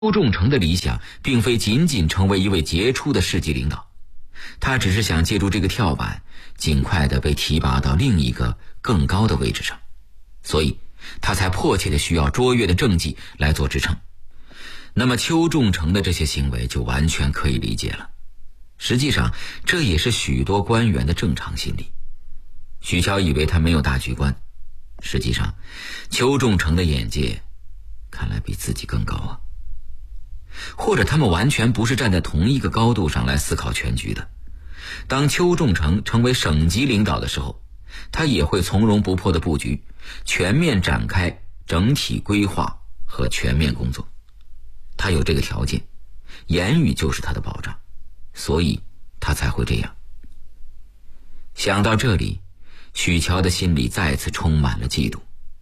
周仲成的理想并非仅仅成为一位杰出的市级领导，他只是想借助这个跳板，尽快地被提拔到另一个更高的位置上，所以他才迫切地需要卓越的政绩来做支撑。那么邱仲成的这些行为就完全可以理解了，实际上这也是许多官员的正常心理。许乔以为他没有大局观，实际上邱仲成的眼界看来比自己更高啊。或者他们完全不是站在同一个高度上来思考全局的。当邱仲成成为省级领导的时候，他也会从容不迫的布局，全面展开整体规划和全面工作。他有这个条件，言语就是他的保障，所以他才会这样。想到这里，许乔的心里再次充满了嫉妒。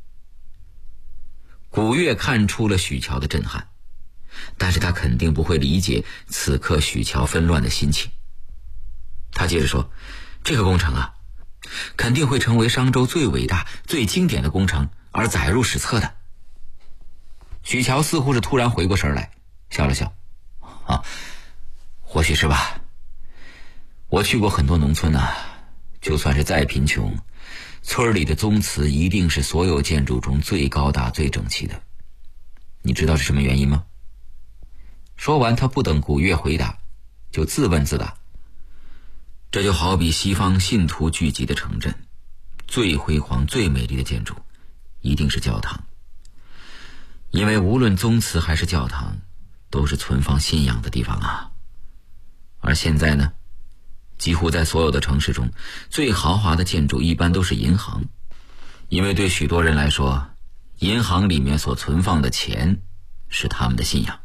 古月看出了许乔的震撼，但是他肯定不会理解此刻许乔纷乱的心情。他接着说，这个工程啊，肯定会成为商周最伟大最经典的工程，而载入史册的。许乔似乎是突然回过神来，笑了笑，或许是吧。我去过很多农村啊，就算是再贫穷，村里的宗祠一定是所有建筑中最高大最整齐的。你知道是什么原因吗？说完，他不等古月回答，就自问自答。这就好比西方信徒聚集的城镇，最辉煌最美丽的建筑一定是教堂，因为无论宗祠还是教堂都是存放信仰的地方啊。而现在呢，几乎在所有的城市中，最豪华的建筑一般都是银行，因为对许多人来说，银行里面所存放的钱是他们的信仰。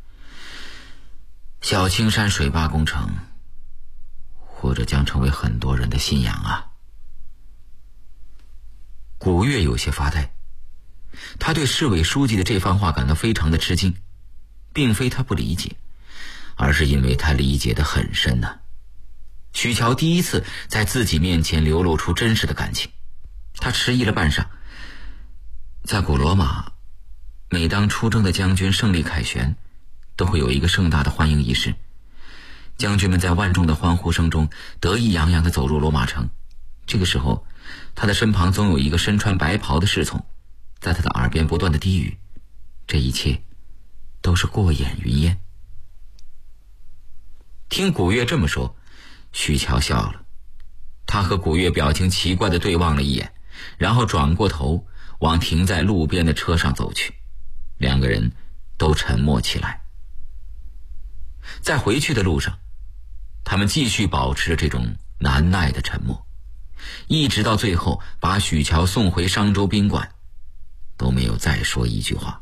小青山水坝工程或者将成为很多人的信仰啊。古月有些发呆，他对市委书记的这番话感到非常的吃惊，并非他不理解，而是因为他理解得很深呢。许乔第一次在自己面前流露出真实的感情。他迟疑了半晌，在古罗马，每当出征的将军胜利凯旋，都会有一个盛大的欢迎仪式，将军们在万众的欢呼声中得意洋洋地走入罗马城。这个时候，他的身旁总有一个身穿白袍的侍从，在他的耳边不断地低语，这一切都是过眼云烟。听古月这么说，许乔笑了，他和古月表情奇怪地对望了一眼，然后转过头往停在路边的车上走去，两个人都沉默起来。在回去的路上，他们继续保持着这种难耐的沉默，一直到最后把许乔送回商州宾馆，都没有再说一句话。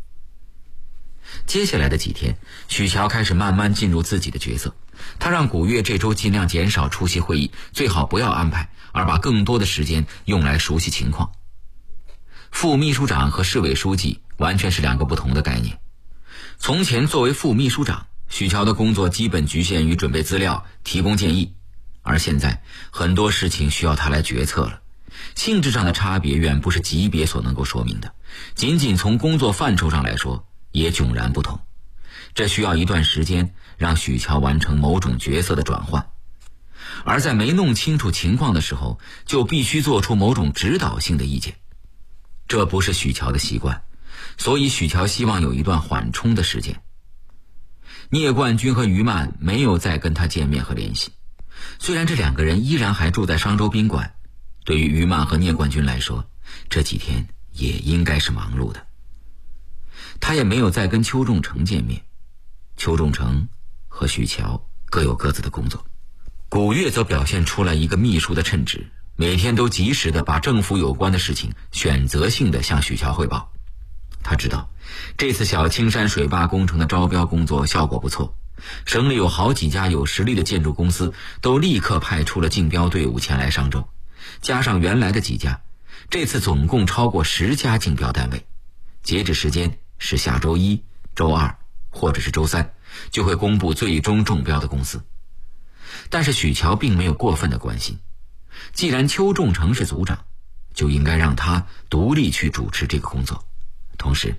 接下来的几天，许乔开始慢慢进入自己的角色，他让古月这周尽量减少出席会议，最好不要安排，而把更多的时间用来熟悉情况。副秘书长和市委书记完全是两个不同的概念。从前作为副秘书长，许乔的工作基本局限于准备资料、提供建议，而现在很多事情需要他来决策了，性质上的差别远不是级别所能够说明的，仅仅从工作范畴上来说也迥然不同。这需要一段时间让许乔完成某种角色的转换，而在没弄清楚情况的时候，就必须做出某种指导性的意见。这不是许乔的习惯，所以许乔希望有一段缓冲的时间。聂冠军和于曼没有再跟他见面和联系，虽然这两个人依然还住在商州宾馆，对于于曼和聂冠军来说，这几天也应该是忙碌的。他也没有再跟邱仲成见面，邱仲成和许乔各有各自的工作。古月则表现出来一个秘书的称职，每天都及时地把政府有关的事情选择性地向许乔汇报。他知道这次小青山水坝工程的招标工作效果不错，省里有好几家有实力的建筑公司都立刻派出了竞标队伍前来商州，加上原来的几家，这次总共超过10家竞标单位。截止时间是下周1、周2或者是周3，就会公布最终中标的公司。但是许乔并没有过分的关心，既然邱仲成是组长，就应该让他独立去主持这个工作。同时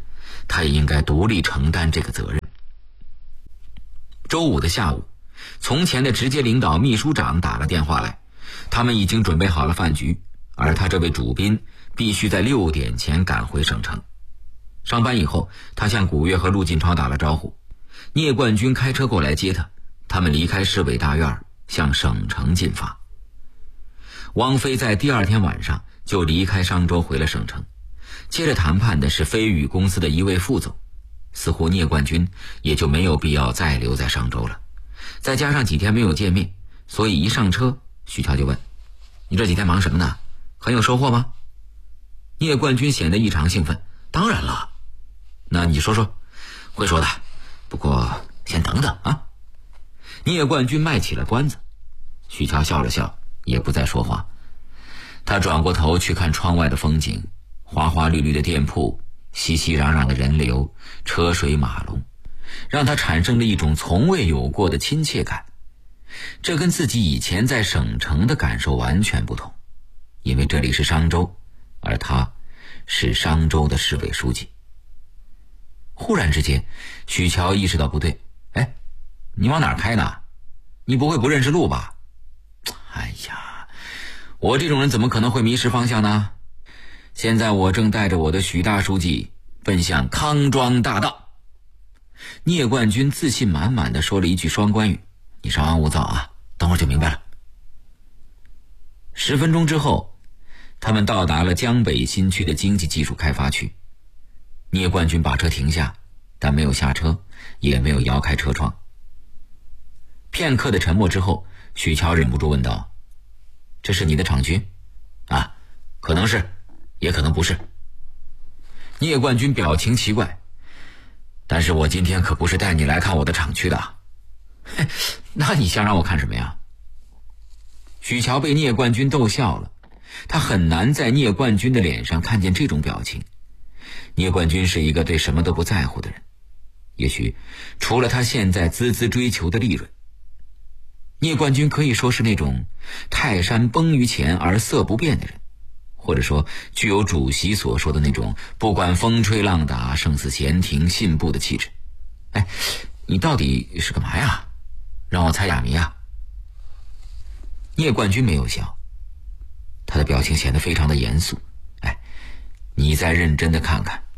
他也应该独立承担这个责任。周五的下午，从前的直接领导秘书长打了电话来，他们已经准备好了饭局，而他这位主宾必须在6点前赶回省城。上班以后，他向古月和陆晋超打了招呼，聂冠军开车过来接他，他们离开市委大院向省城进发。汪飞在第2天晚上就离开商州回了省城，接着谈判的是飞宇公司的一位副总，似乎聂冠军也就没有必要再留在商州了。再加上几天没有见面，所以一上车，许乔就问：“你这几天忙什么呢？很有收获吗？”聂冠军显得异常兴奋：“当然了。”“那你说说。”“会说的，不过先等等啊。”聂冠军卖起了关子。许乔笑了笑，也不再说话。他转过头去看窗外的风景，花花绿绿的店铺，熙熙攘攘的人流，车水马龙，让他产生了一种从未有过的亲切感。这跟自己以前在省城的感受完全不同，因为这里是商州，而他是商州的市委书记。忽然之间，许乔意识到不对，你往哪儿开呢？你不会不认识路吧？哎呀，我这种人怎么可能会迷失方向呢？现在我正带着我的许大书记奔向康庄大道。聂冠军自信满满地说了一句双关语：“你稍安勿躁啊，等会儿就明白了。”10分钟之后，他们到达了江北新区的经济技术开发区。聂冠军把车停下，但没有下车，也没有摇开车窗。片刻的沉默之后，许乔忍不住问道：“这是你的厂区？”“啊，可能是，也可能不是。”聂冠军表情奇怪：“但是我今天可不是带你来看我的厂区的。”“那你想让我看什么呀？”许乔被聂冠军逗笑了，他很难在聂冠军的脸上看见这种表情。聂冠军是一个对什么都不在乎的人，也许除了他现在孜孜追求的利润。聂冠军可以说是那种泰山崩于前而色不变的人，或者说具有主席所说的那种不管风吹浪打胜似闲庭信步的气质。你到底是干嘛呀？让我猜哑谜啊？聂冠军没有笑，他的表情显得非常的严肃。你再认真的看看。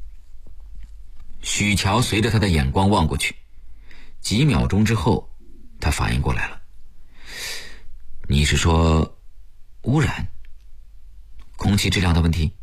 许乔随着他的眼光望过去，几秒钟之后，他反应过来了。你是说污染？空气质量的问题？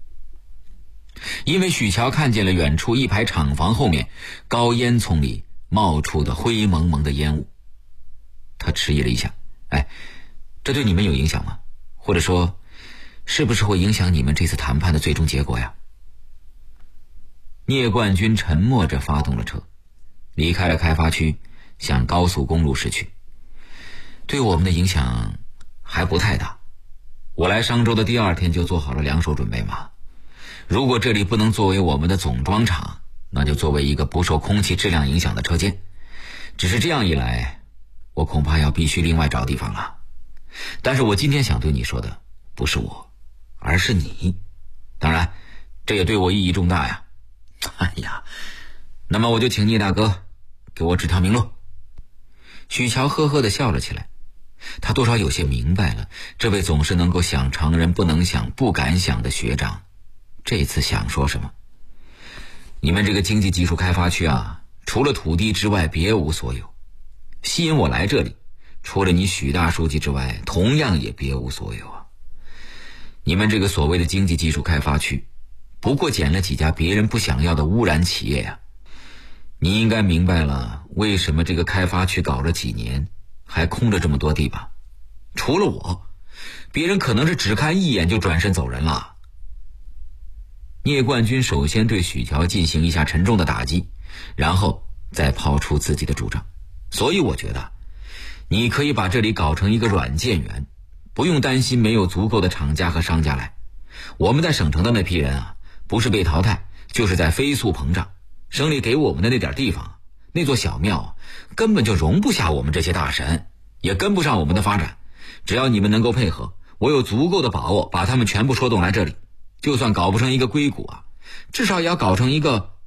因为许乔看见了远处一排厂房后面高烟囱里冒出的灰蒙蒙的烟雾。他迟疑了一下，这对你们有影响吗？或者说是不是会影响你们这次谈判的最终结果呀？聂冠军沉默着发动了车，离开了开发区，向高速公路驶去。对我们的影响还不太大，我来商州的第2天就做好了2手准备嘛。如果这里不能作为我们的总装厂，那就作为一个不受空气质量影响的车间。只是这样一来，我恐怕要必须另外找地方了。但是我今天想对你说的不是我，而是你。当然这也对我意义重大呀。那么我就请聂大哥给我指条明路。许乔呵呵地笑了起来，他多少有些明白了这位总是能够想常人不能想不敢想的学长这次想说什么。你们这个经济技术开发区啊，除了土地之外别无所有。吸引我来这里，除了你许大书记之外，同样也别无所有啊。你们这个所谓的经济技术开发区，不过捡了几家别人不想要的污染企业呀。你应该明白了为什么这个开发区搞了几年还空着这么多地吧？除了我，别人可能是只看一眼就转身走人了。聂冠军首先对许乔进行一下沉重的打击，然后再抛出自己的主张。所以我觉得你可以把这里搞成一个软件园，不用担心没有足够的厂家和商家来。我们在省城的那批人啊，不是被淘汰，就是在飞速膨胀。省里给我们的那点地方，那座小庙根本就容不下我们这些大神，也跟不上我们的发展。只要你们能够配合，我有足够的把握把他们全部说动来这里。就算搞不成一个硅谷啊，至少也要搞成一个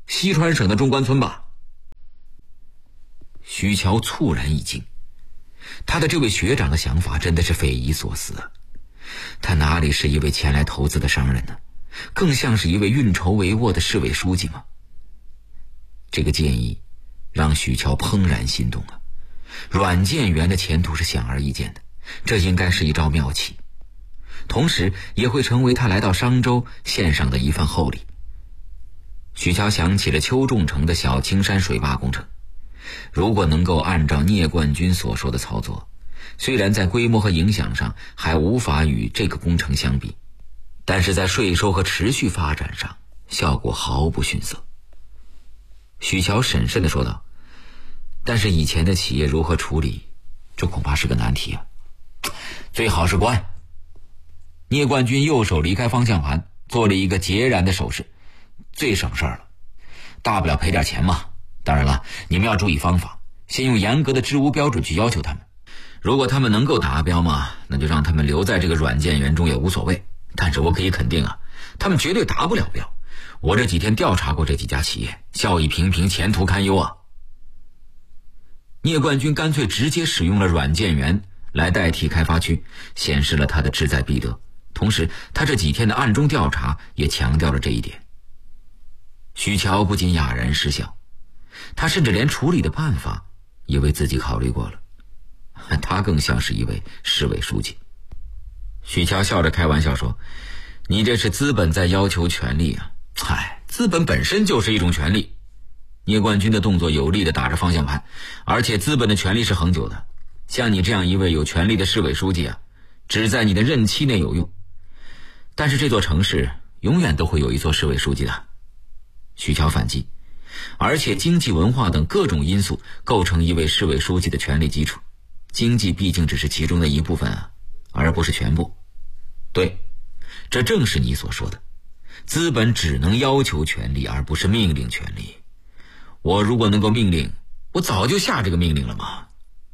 西川省的中关村吧？许乔猝然一惊，他的这位学长的想法真的是匪夷所思啊！他哪里是一位前来投资的商人呢？更像是一位运筹帷幄的市委书记嘛。这个建议让许乔怦然心动啊！阮建元的前途是显而易见的，这应该是一招妙棋，同时也会成为他来到商州献上的一份厚礼。许乔想起了邱仲成的小青山水坝工程，如果能够按照聂冠军所说的操作，虽然在规模和影响上还无法与这个工程相比，但是在税收和持续发展上效果毫不逊色。许乔审慎地说道，但是以前的企业如何处理，这恐怕是个难题啊。最好是关。聂冠军右手离开方向盘，做了一个截然的手势，最省事儿了，大不了赔点钱嘛。当然了，你们要注意方法，先用严格的治污标准去要求他们，如果他们能够达标嘛，那就让他们留在这个软件园中也无所谓。但是我可以肯定啊，他们绝对达不了标。我这几天调查过这几家企业，效益平平，前途堪忧啊。聂冠军干脆直接使用了软件园来代替开发区，显示了他的志在必得。同时他这几天的暗中调查也强调了这一点。许乔不禁哑然失笑，他甚至连处理的办法也为自己考虑过了，他更像是一位市委书记。许乔笑着开玩笑说，你这是资本在要求权利啊。资本本身就是一种权利。聂冠军的动作有力地打着方向盘，而且资本的权利是恒久的，像你这样一位有权利的市委书记啊，只在你的任期内有用，但是这座城市永远都会有一座市委书记的。许乔反击，而且经济文化等各种因素构成一位市委书记的权力基础，经济毕竟只是其中的一部分啊，而不是全部。对，这正是你所说的，资本只能要求权利，而不是命令权利。我如果能够命令，我早就下这个命令了嘛。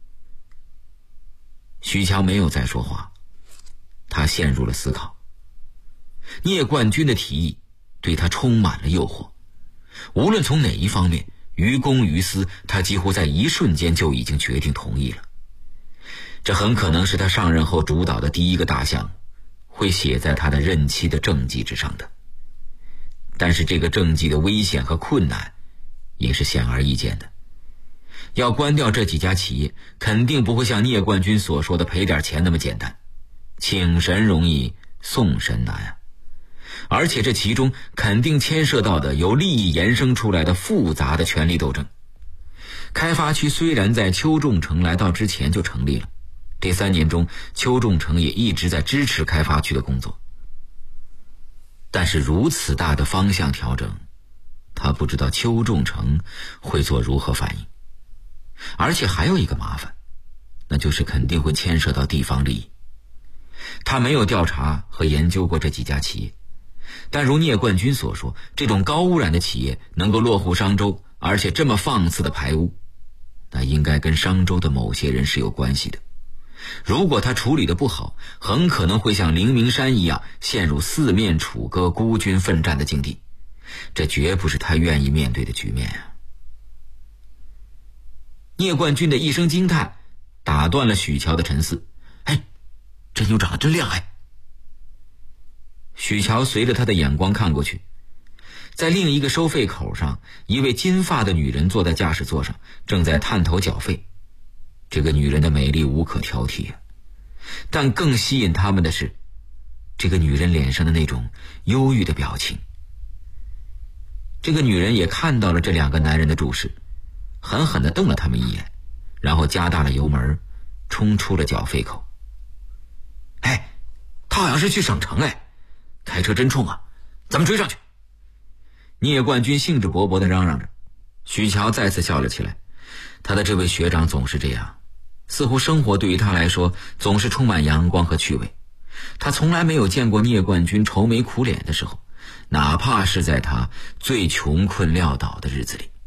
许乔没有再说话，他陷入了思考。聂冠军的提议对他充满了诱惑，无论从哪一方面，于公于私，他几乎在一瞬间就已经决定同意了。这很可能是他上任后主导的第一个大项目，会写在他的任期的政绩之上的。但是这个政绩的危险和困难也是显而易见的。要关掉这几家企业，肯定不会像聂冠军所说的赔点钱那么简单，请神容易送神难啊！而且这其中肯定牵涉到的有利益延伸出来的复杂的权力斗争。开发区虽然在邱仲成来到之前就成立了，这3年中邱仲成也一直在支持开发区的工作，但是如此大的方向调整，他不知道邱仲成会做如何反应。而且还有一个麻烦，那就是肯定会牵涉到地方利益。他没有调查和研究过这几家企业，但如聂冠军所说，这种高污染的企业能够落户商州，而且这么放肆的排污，那应该跟商州的某些人是有关系的。如果他处理得不好，很可能会像灵明山一样陷入四面楚歌、孤军奋战的境地，这绝不是他愿意面对的局面啊！聂冠军的一声惊叹打断了许乔的沉思。这妞长得真亮哎！许乔随着他的眼光看过去，在另一个收费口上，一位金发的女人坐在驾驶座上，正在探头缴费。这个女人的美丽无可挑剔啊，但更吸引他们的是这个女人脸上的那种忧郁的表情。这个女人也看到了这2个男人的注视，狠狠地瞪了他们一眼，然后加大了油门，冲出了缴费口。他好像是去省城开车真冲啊，咱们追上去！聂冠军兴致勃勃地嚷嚷着。许乔再次笑了起来，他的这位学长总是这样，似乎生活对于他来说总是充满阳光和趣味。他从来没有见过聂冠军愁眉苦脸的时候，哪怕是在他最穷困潦倒的日子里。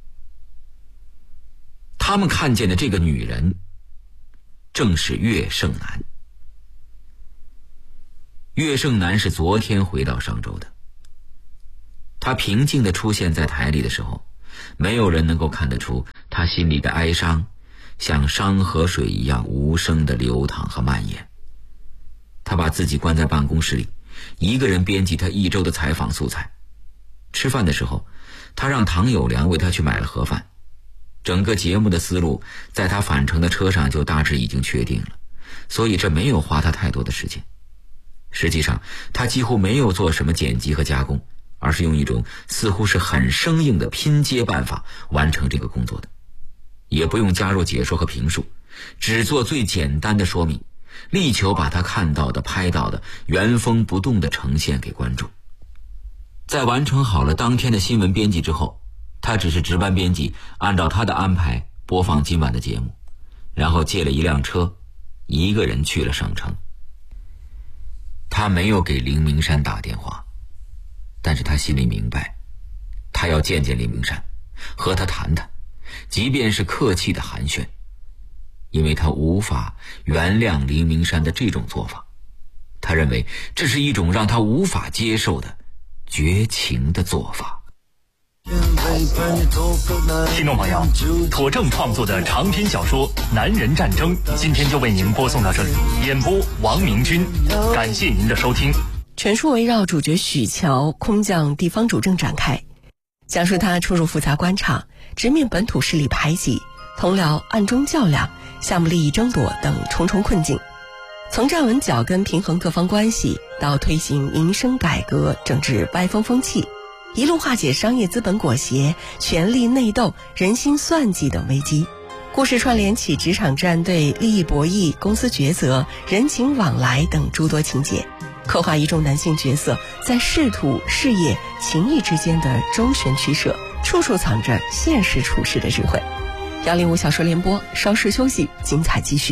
他们看见的这个女人正是岳胜男。岳胜男是昨天回到商州的， 他平静地出现在台里的时候，没有人能够看得出他心里的哀伤像山河水一样无声地流淌和蔓延。他把自己关在办公室里，一个人编辑他一周的采访素材。吃饭的时候，他让唐友良为他去买了盒饭。整个节目的思路在他返程的车上就大致已经确定了，所以这没有花他太多的时间。实际上他几乎没有做什么剪辑和加工，而是用一种似乎是很生硬的拼接办法完成这个工作的，也不用加入解说和评述，只做最简单的说明，力求把他看到的拍到的原封不动地呈现给观众。在完成好了当天的新闻编辑之后，他只是值班编辑，按照他的安排播放今晚的节目，然后借了一辆车，一个人去了省城。他没有给林明山打电话，但是他心里明白，他要见见林明山，和他谈谈，即便是客气的寒暄，因为他无法原谅林明山的这种做法。他认为这是一种让他无法接受的绝情的做法。 听众朋友，妥正创作的长篇小说《男人战争》今天就为您播送到这里，演播王明军，感谢您的收听。 全书围绕主角许乔空降地方主政展开，讲述他出入复杂官场，直面本土势力排挤，同僚暗中较量，项目利益争夺等重重困境。从站稳脚跟平衡各方关系，到推行民生改革整治歪风风气，一路化解商业资本裹挟、权力内斗、人心算计等危机。故事串联起职场战队、利益博弈、公司抉择、人情往来等诸多情节，刻画一众男性角色在仕途、事业、情谊之间的周旋取舍，处处藏着现实处事的智慧。105小说联播，稍事休息，精彩继续。